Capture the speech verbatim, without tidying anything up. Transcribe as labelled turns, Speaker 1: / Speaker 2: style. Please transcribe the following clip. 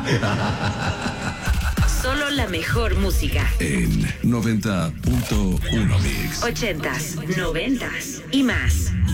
Speaker 1: Solo la mejor música.
Speaker 2: En noventa punto uno Mix.
Speaker 1: Ochentas, noventas y más.